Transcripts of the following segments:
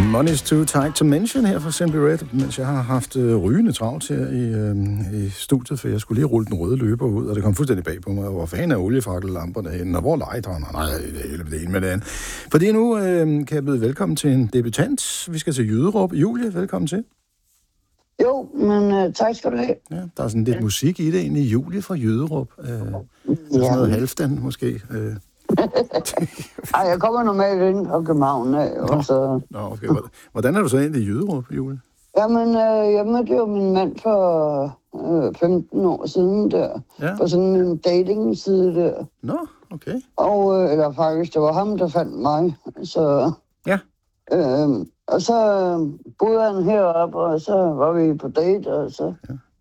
Money's Too Tight to Mention her fra Simply Red, mens jeg har haft rygende travlt her i studiet, for jeg skulle lige rulle den røde løber ud, og det kom fuldstændig bag på mig. Hvor fanden er oliefakkellamperne henne, og hvor legetøjerne? Nej, det er hele det ene med det andet. Fordi nu kan jeg byde velkommen til en debutant. Vi skal til Jyderup. Julie, velkommen til. Jo, men tak skal du have. Ja, der er sådan lidt musik i det egentlig. Julie fra Jyderup. Sådan noget halvstand måske. Ej, jeg kommer normalt ind fra København af. Okay. Hvordan er du så ind i Jyderup, Julie? Jamen, jeg mødte jo min mand for 15 år siden der. Ja. På sådan en dating-side der. Nå, okay. Og, eller faktisk, det var ham, der fandt mig. Så, ja. Og så boede han heroppe, og så var vi på date, og så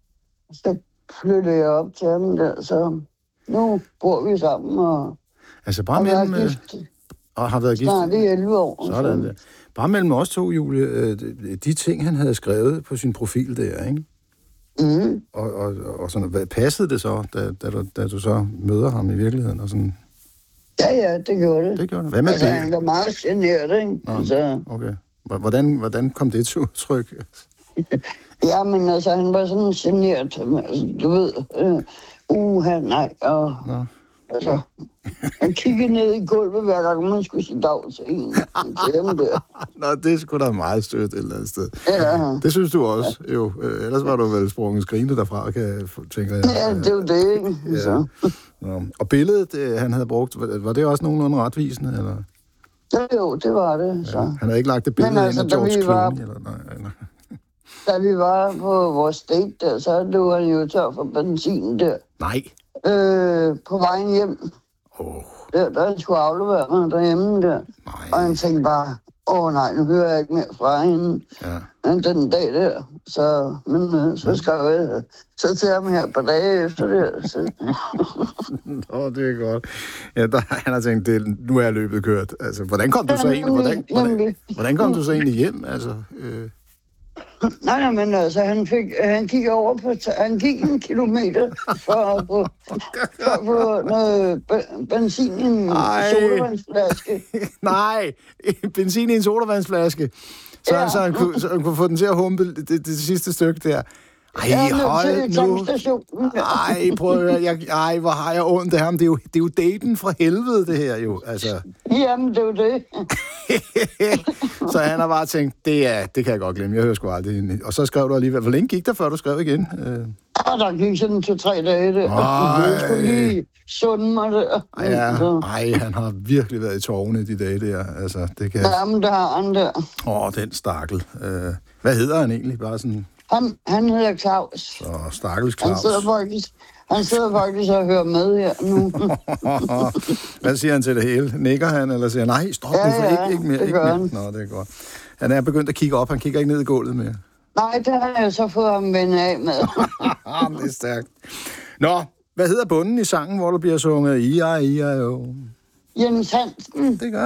flyttede jeg op til ham der. Så nu bor vi sammen, og altså bare mellem... Og har været gift? Snart i 11 år. Sådan der. Bare mellem os to, Julie, de ting, han havde skrevet på sin profil der, ikke? Mm. Og sådan, hvad passede det så, da du så møder ham i virkeligheden? Og sådan? Ja, det gjorde det. Det gjorde det. Hvad med det? Han var meget generet, ikke? Nå, okay. Hvordan kom det til udtryk? Ja, men altså, han var sådan generet, du ved, nej, og... Nå. Altså, han kiggede ned i gulvet, hver gang man skulle sige dag til en. Nå, det er sgu da meget stødt et eller andet sted. Ja. Det synes du også, jo. Ellers var du vel sprunget skrigende derfra, tænker jeg. Ja, det var det, ikke? Ja. Nå. Og billedet, han havde brugt, var det også nogenlunde retvisende, eller? Jo, det var det, så. Ja. Han havde ikke lagt det billede ind af George Clooney, eller nej. Da vi var på vores date der, så lå han jo tør for benzin der. Nej. På vejen hjem. Der han skulle aflevere mig derhjemme der. Nej. Og han tænkte bare, nej, nu hører jeg ikke mere fra hende. Ja. Den dag der. Så skrev jeg så til ham her på dage efter det. Så. Det er godt. Ja, han har tænkt, nu er løbet kørt. Altså, hvordan kom du så egentlig? Hvordan kom du så egentlig hjem? Altså, Nej, men altså, han gik over på... Han gik 1 kilometer for at få noget benzin i en sodavandsflaske. Nej, benzin i en sodavandsflaske. Så han kunne få den til at humpe det sidste stykke der. Hold nu. Prøv at høre. Hvor har jeg ondt af ham. Det er jo daten fra helvede, det her jo. Altså. Jamen, det er jo det. Så han har bare tænkt, det kan jeg godt glemme. Jeg hører sgu aldrig. Og så skrev du alligevel. Hvor længe gik der, før du skrev igen? Der gik sådan 2-3 dage der. Jeg skulle lige sunde mig der. Han har virkelig været i tårne de dage der. Altså, det kan... Jamen, der har han der. Den stakkel. Hvad hedder han egentlig? Bare sådan... Han hedder Claus. Så stakkels Claus. Han sidder faktisk og hører med her nu. Hvad siger han til det hele? Nikker han, eller siger nej, stop nu, for ikke mere. Det gør han. Nå, det er godt. Han er begyndt at kigge op, han kigger ikke ned i gulvet mere. Nej, det har jeg så fået ham vendt af med. Det er stærkt. Nå, hvad hedder bunden i sangen, hvor der bliver sunget I-I-I-O? Jens Hansen. Det gør